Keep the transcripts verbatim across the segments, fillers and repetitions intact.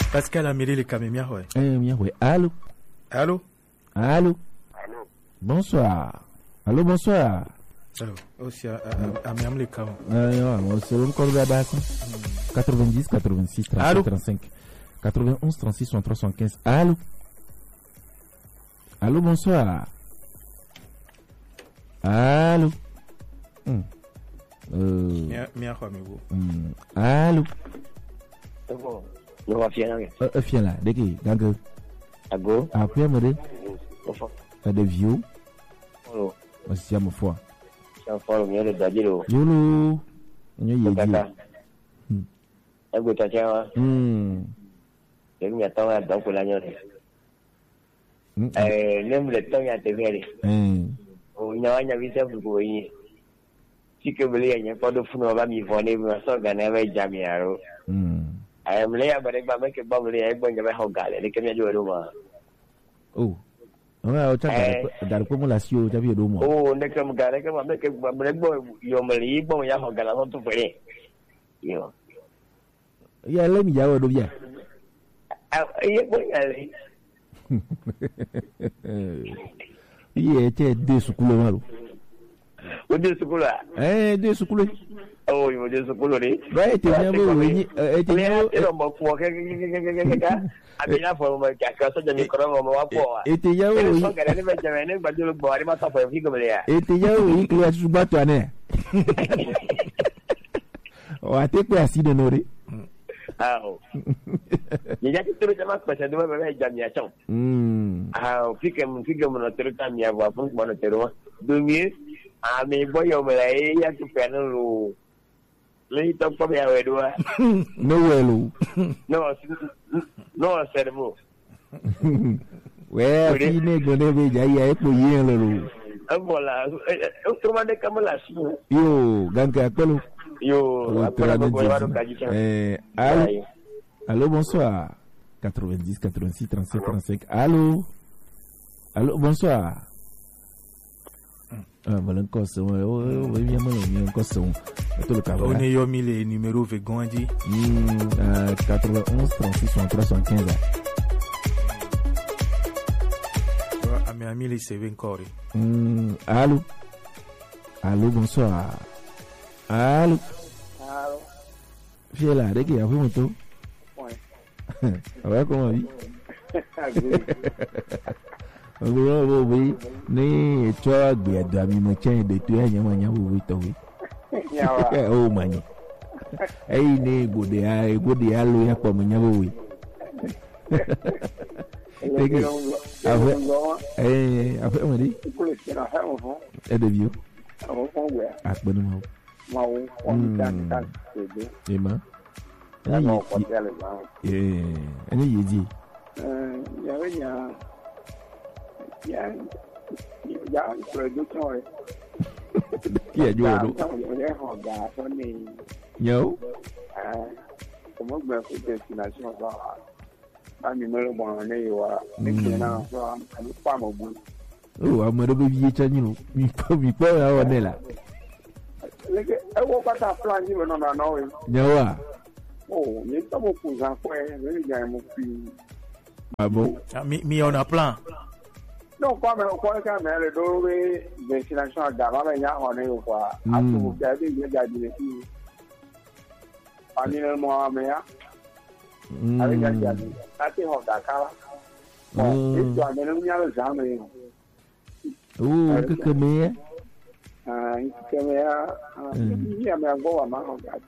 Pascal Amélie les camémias, ouais. Eh, bien, ouais. Allô? Allô? Allô? Allô? Bonsoir. Allô, bonsoir. Allô? Aussi, à Miam les cam. Euh, non, c'est le corps de la base. quatre-vingt-dix, quatre-vingt-six, trente-sept, trente-cinq. quatre-vingt-onze, trente-six, soixante-trois, soixante-quinze. Allô? Allô, bonsoir. Allô? Hmm. Euh. Mia, mia, quoi, mais vous. Hmm. Allô? C'est bon. Nous va fier, hein? Euh, fier là, de qui? Gangue. Ago. Après, moi, de. Enfin. De vieux. Follow. Moi, c'est à mon foi. C'est un follow, mieux de Dadilo. Yolo. Nyo yé di. Hmm. Ago, t'as tiens, hein? Hmm. Le mien temps à donc pour l'agneau. Euh, même le temps à te faire. Hmm. Oh, il n'y a rien à visiter pour vous. Si que vous voulez, il n'y a pas de fou, on va m'y voir, mais on s'en gagne avec Jamiaro. Hmm. I am lay but I make a bubble, I bring a whole galley, they can do a room. Oh. Ah, dar como la sio ya vi domo. Oh, ne come gare come make a boy, you may bon ya ho gala to pere. Yo. Ya le mi ya do bia. Ah, ye boy ali. Ye te de sukulu maru. O de sukulu. Eh, de sukulu. Oh, you de sukulu ni. Ba te nya bo ni, e te nya e mo ko ke ke ke ke. Abina fo mo ka ka so de mi koro mo wa po. E te nya o yi. So gare ni be jame ni ba dulu bo ari ma sa fo fi ko ya. E te nya o yi kle su ba to ane. O ate pe asi de nore. Ah. Ni ja ti turu jama ko se do be jame ya chon. Mm. Ah, fike mo fike mo no turu ta mi abo fun mo no turu. Do mi a mi boyo mo la e ya tu pe no lu. Le to ko ya we do. No welu. No, no servo. We fi ne gode be ja ya e po yin lo lo. Voilà, o troma de kamala si. Yo, ganka akolo. Yo, après le boulevard de Kadji. Eh, allô. Allô, bonsoir. quatre-vingt-dix, quatre-vingt-six, trente-sept, trente-cinq. Allô. Allô, bonsoir. Ah, voilà encore ça. Ouais, ouais, bien mal, bien encore ça. Tout le On est yo mis les numéros Vegondi. Hmm, quatre-vingt-onze, trente-six, soixante-trois, soixante-quinze. Ah, mais ami les C V encore. Hmm, allô. Allô, bonsoir. Allô. Allô. Fier là, dès qu'il y a un peu. Ouais. Ouais, comment dit? Oui, oui, oui. Ni toi, bien, d'amis, mon chien, de toi, il y a un peu de temps. Oh, mani. Eh, ni, bode, ah, bode, ah, l'eau, il y a pas mon oui. Après, eh, après, on dit. Et de vieux. Ah, bon, non. Mau on kan kan de et ma ya no ko tele ba eh ani yiji eh ya ya ya ya production qui a joué ya ho ga so ni yo ah como gbe ko destination ba ba mi mo mo ne wa ni na so ani pa mo bu oh amado be bi chanyi mi pa mi pa ya wonela leke ewo pata plan ni no na no we nyawa oh ni ta mo ku za ko e ni ga mo fi ah bon mi mi on a plan no kwa me ko ka me le do we destination da ba me nya ho ne ko a tu ga bi ga ga di ni ani ne mo me ya ari ga ga di ta ti ho da ka oh ni to ane no nya lo za me oh que que me ah que me ya me go ma ho ga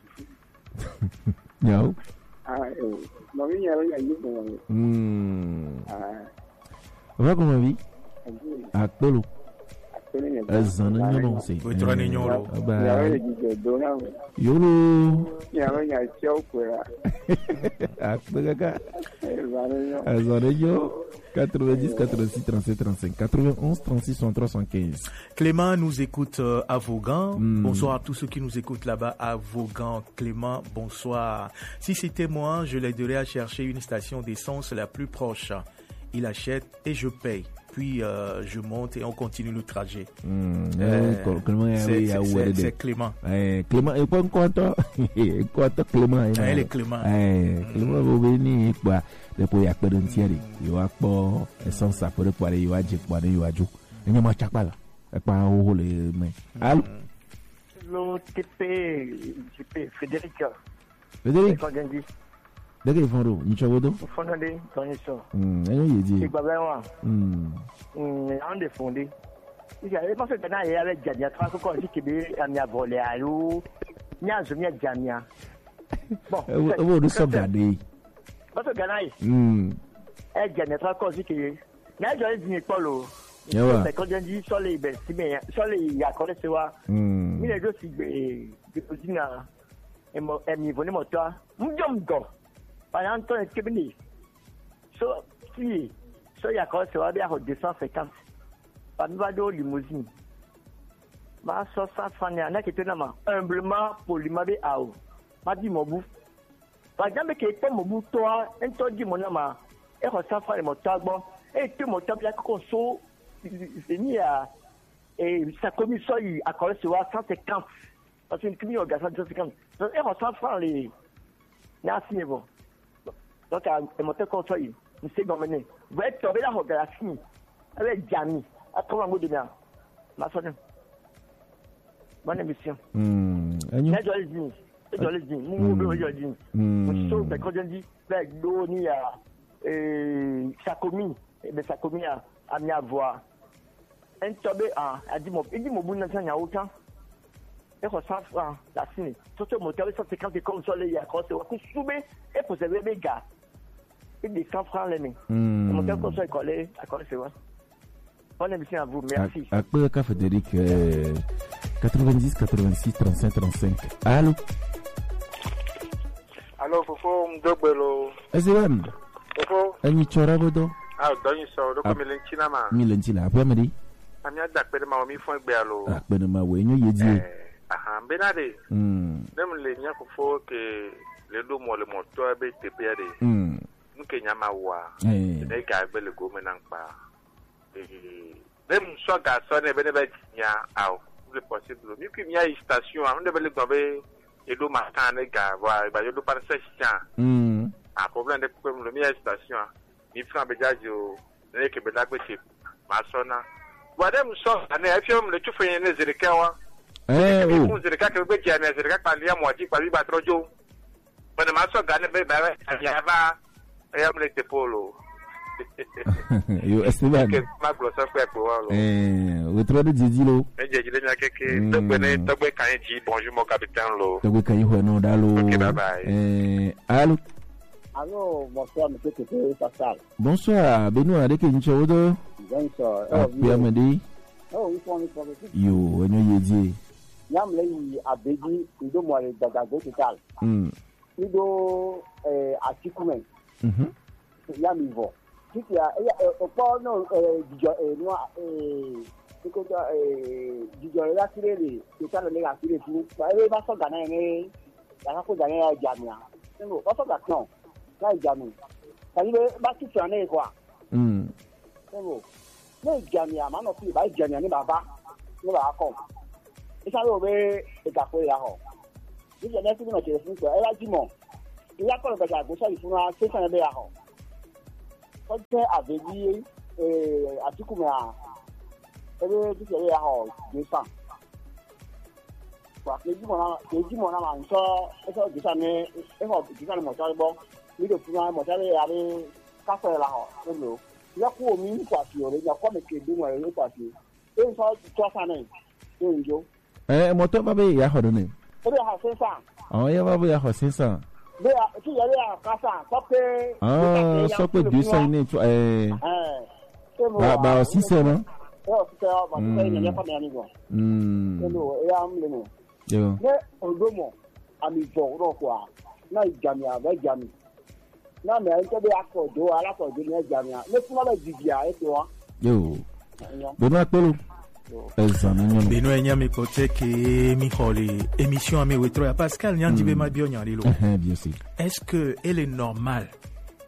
no ah no vi ya ya yi ko hmm ah va como vi akpolo ezan nyo no se we tra ni nyoro ya we ji do na yolo ya we ya chao ko ya akpolo ka ezan nyo quatre-vingt-dix, quatre-vingt-six, trente-sept, trente-cinq, quatre-vingt-onze, trente-six, soixante-trois, soixante-quinze. Clément nous écoute euh, à Vaughan. Mm. Bonsoir à tous ceux qui nous écoutent là-bas à Vaughan. Clément, bonsoir. Si c'était moi, je l'aiderais à chercher une station d'essence la plus proche. Il achète et je paye. puis euh, je monte et on continue le trajet. Mm. Euh, Eh, Clément, eh, c'est, oui, c'est, ah, c'est, ouais, c'est Clément. Eh, Clément, et pas encore toi. Quoi, Clément. Ah, elle est Clément. Eh, Clément, vous venez, quoi. Depuis, il y a pas de tiers. Il y a pas, essence, ça peut pas aller, il y a, il y a, il y a, il y a, il y a, pas un haut les mains. Allô? Allô, T P, T P, Frédéric. Frédéric? Frédéric. Dès qu'ils font d'eau, ils font d'eau? Ils font d'eau, ils font d'eau. Hum, il est dit. C'est pas bien, hum. Hum, on est fondé. Il y a des personnes qui ont avec Jamia, trois fois qu'on dit qu'il y a un volé à l'eau. Il y a un Jamia Jamia. Bon, vous nous sommes gardés. Parce que Ghana, Hum. il y a trois fois qu'on dit qu'il y a un Jamia Polo. Yawa. C'est quand on dit sur les ben, si bien, sur les il y a connaissé quoi. Hum. Il y a deux si de cuisine à et mon et niveau de moteur. M'jomgo. Par exemple, un cabinet. So si so il y a connaissé quoi bien deux cent cinquante. Par nous limousine. Ma so ça fan ya na qui était na humblement poliment be ao. Ma dit mon bout. Par exemple que était mon bout toi, un to dit mon nama. Et ça fan le moteur bon. Et tout moteur bien qu'on so c'est mis à et sa commission a collé sur cent cinquante parce qu'une commission a cent cinquante donc elle ressent francs les merci bon donc elle monte comme ça il s'est gommené vous êtes tombé là au galaxie avec Jami à trois mots de bien ma sonne bonne émission hum je dois dire je dois dire nous nous je dis nous sommes quand je dis avec Doni à et sa commission et ben sa commission a mis à voir un tombé à a dit mon il dit mon bon n'a pas autant et qu'on s'en francs la signe surtout mon moteur cent cinquante comme ça les accords c'est qu'on soumet et pour se lever gars et des cent francs les mains mon moteur comme ça collé accord c'est vrai bonne émission à vous merci à quoi qu'a Frédéric quatre-vingt-dix quatre-vingt-six trente-cinq trente-cinq allô allô Fofo mdobelo Ezebam Fofo ani chora bodo ah donyi so do ko milenchina ma milenchina apa medi amia da pere ma mi fun egbe alo ah pere ma we nyo yedi eh aha benade mm dem le nya Fofo ke le do mo le mo to be tepe de mm nke nya ma wa eh ne ga gbe le go me nan pa eh dem so ga so ne be ne be nya aw le possible mi ki nya station am de be le go be e do ma kan ne ga wa ba yo do par se sia mm a problème de ko le mi station mi fran be jajo ne ke be da gbe ti ma so na wadem so na e fi le tu fe ne zirika wa eh o mu zirika ke be ja ne zirika pa lia mo ji pa bi ba trojo bana ma so ga ne be ba ya ba e am le te polo yo Esteban ke ma glo so pe ko wa lo eh o tro de jiji lo e je jide nya keke to be ne to be kan ji bonjour mon capitaine lo to be kan yi ho no da lo ok bye bye eh allô Allô, bonsoir, monsieur Tete Pascal. Bonsoir, Benoît, de Kenny Chodo. Bonsoir. Ah, bien, Medi. Oh, oui, on est pour le Yo, on est dit. Yam lay abedi, ido mo le dagago total. Hmm. Ido eh atikumen. Mhm. Yam ivo. Kiki ya o po no eh dijo eh no eh ko ta eh dijo la kirele, total le la kirele fu. Ba e ba so gana ni. Ya ko gana ya jamia. Ngo, ba so gana. Là jamia. Tani be ba ti tane kwa. Hmm. Ngo. Ne jamia ma no fi ba jamia ni baba. Ni ba ko. Isa lo be ita ko ya ho. Ni je ne ti no je fun so e la jimo. Iya ko ga ja go so ifun a se san be ya ho. Ko je abedi eh atiku me a. E be ti se ya ho ni san. Wa ke jimo na ke jimo na ma nso e so gisa ni e ho gisa ni mo so bo. Ni do fun a mo so ya ni ka so la ho. Lo. Ya ku omi ni kwa fi o le ya ko me ke du mo le kwa fi. E so to san ni. E njo. Eh, moto ba be ya hodo ne. O be ha se san. Oh, ya ba be ya ho sinsan. Be a ti ya le a ka san so pe. Ah, so pe du san ni to eh. Eh. Ba ba o sise no. O sise o ba se ni ya fa me ani go. Hmm. Hello, e am le no. Yo. Ne odomo ami jo ro kwa. Na ijami a ba jami. Na me en to be akodo ala ko do ni jami a. Ne fun ba jibia e to wa. Yo. Benoît Pelo. Benoît Nyame côté que mi holi émission à mes wetro ya Pascal Nyandibe ma bio nyari lo. Bien sûr. Est-ce que elle est normale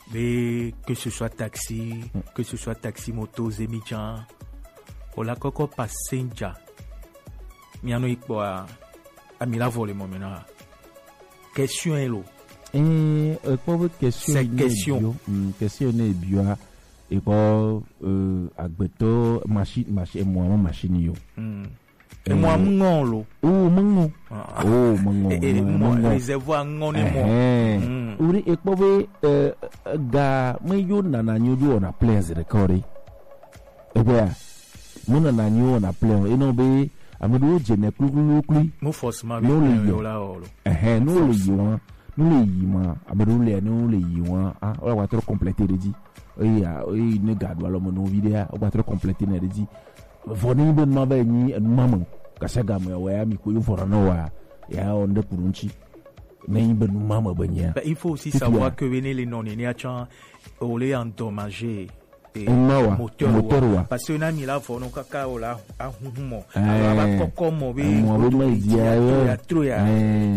Mais que ce soit taxi, mm. que ce soit taxi moto, Zemidjan, on l'a encore passenger. Miano ipo a a mi la volé mon maintenant. Question est l'eau. Eh, pour question. C'est question. Question est bio. Et quoi, euh, agbeto machine machine moi machine yo. Et moi mon lo. Oh mon. Oh mon. Et moi réservoir mon et moi. Uri et quoi euh ga me yo nana nyo yo na place record. Eh bien, mon nana nyo na place et non be amedo jene kulu kulu. Mo forcément no le yo la olo. Eh no le yo. No le yima amedo le no le yiwa ah on va trop compléter de dit. Oui, oui, ne garde pas l'homme non vidéo, on va trop compléter ne dit. Voni ben ma ba ni maman, kasaga mo ya mi ko yo fora no wa ya on de purunchi. Mais ben maman ben bah, il faut aussi Tout savoir bien. Que venez les non ni a chan on les endommagé et moteur, moteur wa. Parce que na mi la fo no kaka o la a humo. Alors ba kokko mo be ko ya trop ya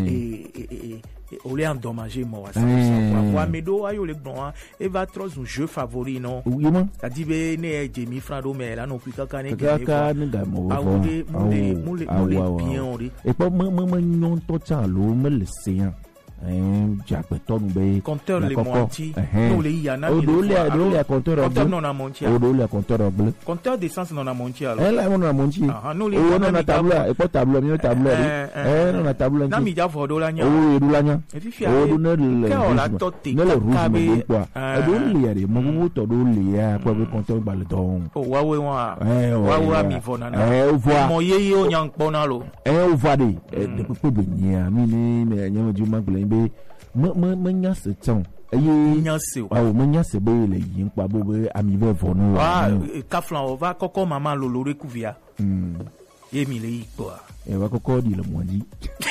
et on les endommagé moi ça moi medo ayo le bon et va trop un jeu favori non oui man ça dit be ne Jimmy Frado mais là non plus kaka ne kaka ne ga mo ah oui moulé moulé moulé bien on dit et pas moi moi non to cha lo me le séant un japeton be compteur les monti nous les yana o do le do le compteur compteur non a monti o do le compteur bleu compteur d'essence non a monti alors eh là on a monti ah nous les on a tableau et pas tableau ni tableau eh non a tableau na mi ja fo do la nya o do la nya o do ne le que on la toté ne le rouge quoi e do le ya mo mo to do le ya quoi be compteur ba le don o wa we wa wa wa mi fo na na eh o voit mo ye yo nyang pona lo eh o voit de de pe be nya mi ni me nya mo ju ma be me me me nya se ton ayi nya se wa o me nya se be le yin pa bo be ami be vo no wa kaflan o va koko mama lo lo recouvia hmm ye mi le ipo e wa koko di le mondi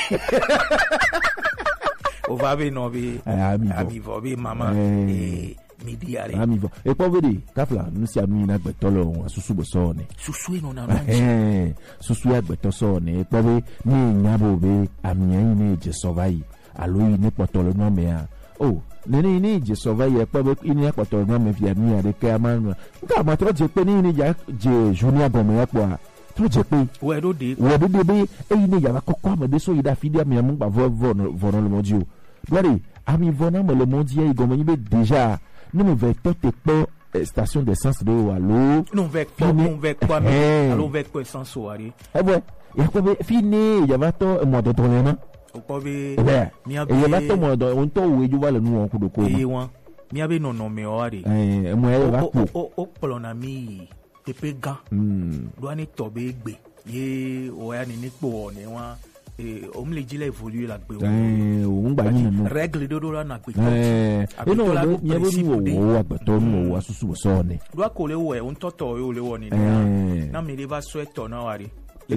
o va be no be ami vo be mama e midi ale ami vo e po vedi kaflan nu si anu ina gbetolo asusu bo so ne susu no na eh susu ya gbeto so ne e po be ni nya bo be ami yin ne je survive alo ini potolo no me a oh nene ni je surveille pa be ini potolo no me via mi ade ka man nka ma tro je pe ni ni ja je junior gomo ya kwa tro je pe we do de we do de be e ni ya ba kokko ma de so ida fidia mi am ba vo vo vo no le mondio dori ami vona me le mondia i gomo ni be déjà ne me ve te pe station d'essence de Walo non ve quoi non ve quoi mais allo ve quoi sans soirée eh ouais ya ko be fini ya va to mo de tourner Okobe mi abe e ba to mo do on to we ju wale nu won ku do ko e won mi abe no no me o ari eh mo e ba ku o o polona mi te pe gan mm do ani to be gbe ye o ya ni ni po o ni won e o mi le jile évoluer la gbe eh o ngba ni no règle do do na gbe eh e no do mi abe nu wo wa gbe to nu wo asusu so ni do ko le wo e on to to o le wo ni na mi le ba so e to na wari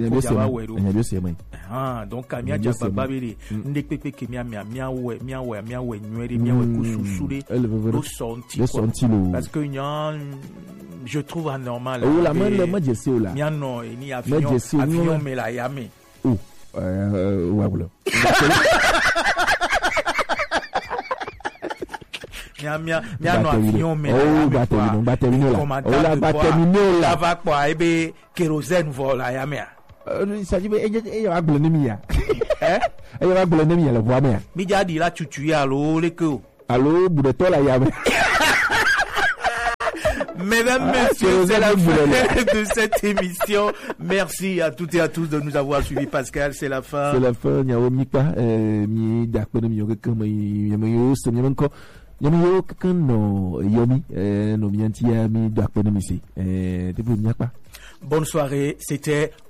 ah donc kamia jaba babiri nde pepe ke mia mia mia we mia we mia we nweri mia we kususude do senti parce que nyan je trouve anormal ou la main le ma je sais là mia no ni avion avion me la yame oh euh ouais voilà mia mia mia no avion me oh ba terminer ba terminer là oh la ba terminer là va quoi ebe kérosène vola yame il s'agit de et va blonner eh et va blonner le voix mais mi ja di la chuchu ya lo le ko allo budeto la ya mesdames messieurs c'est la fin de cette émission merci à toutes et à tous de nous avoir suivis Pascal c'est la fin c'est la fin ya mi pa euh mi da ko mi yo ke mi yo se mi ko yami yo kan no yomi euh no mi anti ya mi da ko mi si euh te bu mi pa. Bonne soirée, c'était